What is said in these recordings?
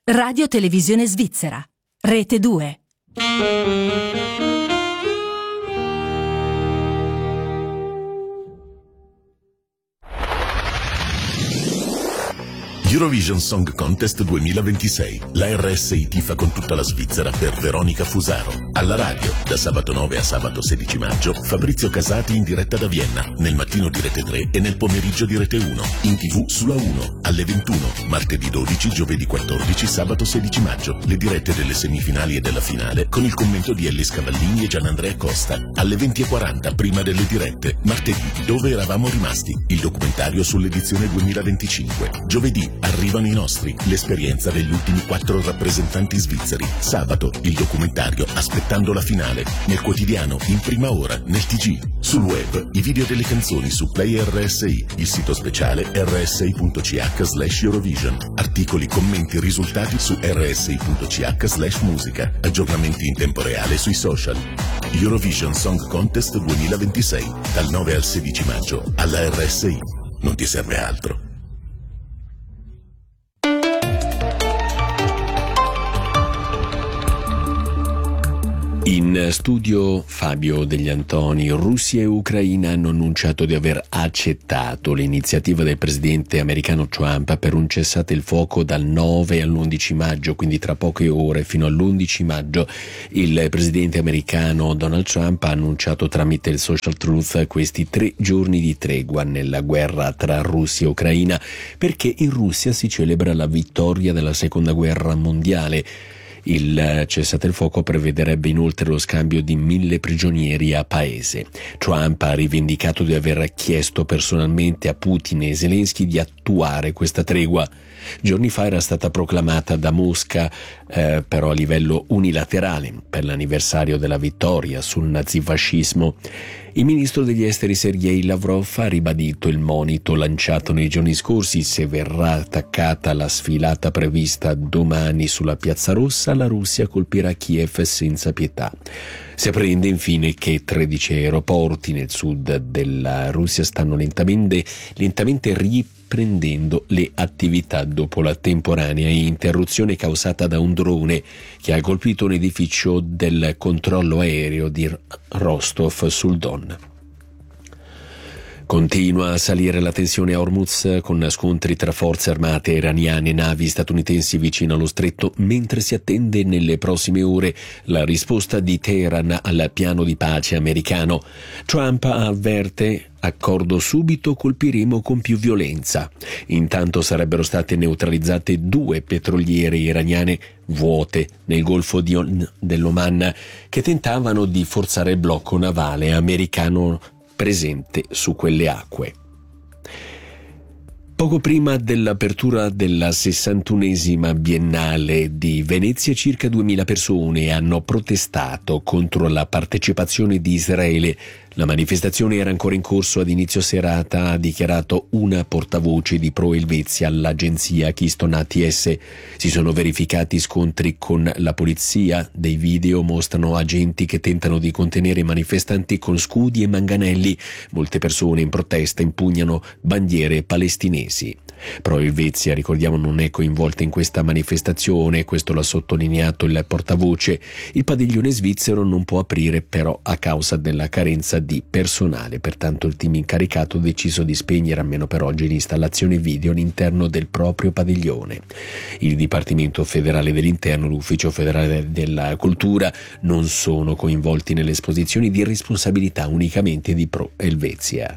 Radio Televisione Svizzera, Rete 2. Eurovision Song Contest 2026. La RSI tifa con tutta la Svizzera per Veronica Fusaro. Alla radio, da sabato 9 a sabato 16 maggio, Fabrizio Casati in diretta da Vienna, nel mattino di Rete 3 e nel pomeriggio di Rete 1. In TV sulla 1, alle 21, martedì 12, giovedì 14, sabato 16 maggio. Le dirette delle semifinali e della finale con il commento di Ellis Cavallini e Gianandrea Costa. Alle 20:40, prima delle dirette. Martedì, Dove eravamo rimasti? Il documentario sull'edizione 2025. Giovedì, Arrivano i nostri, l'esperienza degli ultimi 4 rappresentanti svizzeri. Sabato, il documentario Aspettando la finale. Nel quotidiano, in prima ora, nel TG. Sul web, i video delle canzoni su Play RSI, il sito speciale rsi.ch/Eurovision. Articoli, commenti, risultati su rsi.ch/musica. Aggiornamenti in tempo reale sui social. Eurovision Song Contest 2026, dal 9 al 16 maggio, alla RSI. Non ti serve altro. In studio Fabio Degli Antoni. Russia e Ucraina hanno annunciato di aver accettato l'iniziativa del presidente americano Trump per un cessate il fuoco dal 9 all'11 maggio, quindi tra poche ore fino all'11 maggio. Il presidente americano Donald Trump ha annunciato tramite il Social Truth questi 3 giorni di tregua nella guerra tra Russia e Ucraina, perché in Russia si celebra la vittoria della Seconda Guerra Mondiale. Il cessate il fuoco prevederebbe inoltre lo scambio di 1000 prigionieri a paese. Trump ha rivendicato di aver chiesto personalmente a Putin e Zelensky di attuare questa tregua. Giorni fa era stata proclamata da Mosca, però a livello unilaterale, per l'anniversario della vittoria sul nazifascismo. Il ministro degli esteri Sergei Lavrov ha ribadito il monito lanciato nei giorni scorsi: se verrà attaccata la sfilata prevista domani sulla Piazza Rossa, la Russia colpirà Kiev senza pietà. Si apprende infine che 13 aeroporti nel sud della Russia stanno lentamente riprendendo le attività dopo la temporanea interruzione causata da un drone che ha colpito un edificio del controllo aereo di Rostov sul Don. Continua a salire la tensione a Hormuz, con scontri tra forze armate iraniane e navi statunitensi vicino allo stretto, mentre si attende nelle prossime ore la risposta di Teheran al piano di pace americano. Trump avverte: accordo subito, colpiremo con più violenza. Intanto sarebbero state neutralizzate 2 petroliere iraniane vuote nel Golfo dell'Oman che tentavano di forzare il blocco navale americano presente su quelle acque. Poco prima dell'apertura della 61esima Biennale di Venezia, circa 2000 persone hanno protestato contro la partecipazione di Israele. La manifestazione era ancora in corso ad inizio serata, ha dichiarato una portavoce di Pro Helvezia all'agenzia Keystone ATS. Si sono verificati scontri con la polizia. Dei video mostrano agenti che tentano di contenere i manifestanti con scudi e manganelli. Molte persone in protesta impugnano bandiere palestinesi. Pro Helvezia, ricordiamo, non è coinvolta in questa manifestazione, questo l'ha sottolineato il portavoce. Il padiglione svizzero non può aprire però a causa della carenza di personale, pertanto il team incaricato ha deciso di spegnere almeno per oggi l'installazione video all'interno del proprio padiglione. Il Dipartimento Federale dell'Interno, l'Ufficio Federale della Cultura non sono coinvolti nelle esposizioni di responsabilità unicamente di Pro Helvezia.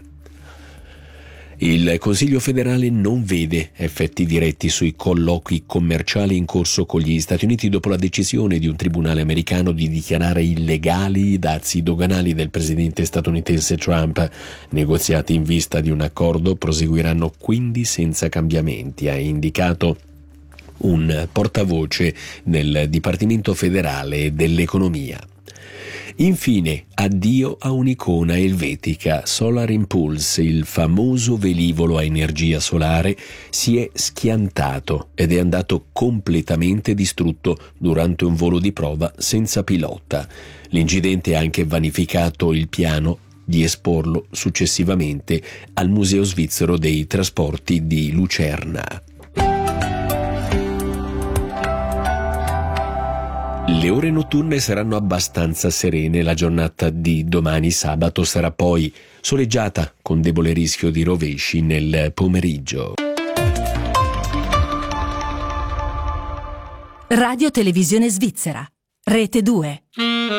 Il Consiglio federale non vede effetti diretti sui colloqui commerciali in corso con gli Stati Uniti dopo la decisione di un tribunale americano di dichiarare illegali i dazi doganali del presidente statunitense Trump. Negoziati in vista di un accordo proseguiranno quindi senza cambiamenti, ha indicato un portavoce del Dipartimento federale dell'economia. Infine, addio a un'icona elvetica. Solar Impulse, il famoso velivolo a energia solare, si è schiantato ed è andato completamente distrutto durante un volo di prova senza pilota. L'incidente ha anche vanificato il piano di esporlo successivamente al Museo Svizzero dei Trasporti di Lucerna. Le ore notturne saranno abbastanza serene, la giornata di domani sabato sarà poi soleggiata con debole rischio di rovesci nel pomeriggio. Radio Televisione Svizzera, Rete 2.